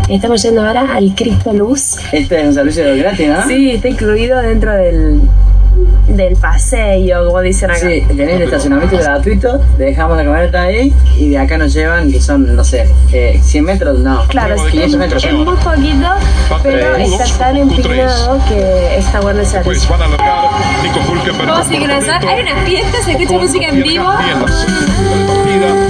Estamos yendo ahora al Cristo Luz. Este es un servicio gratis, ¿no? Sí, está incluido dentro del paseo, como dicen acá. Sí, tenés el estacionamiento gratuito, dejamos la camioneta ahí y de acá nos llevan, que son, no sé, 100 metros, no, Claro, 500 metros. es muy poquito, pero está tan empinado que está bueno el servicio. Pues van a alargar Nico Hülkenberg. Vamos a ingresar, hay una fiesta, se escucha música en vivo. Bien, la partida.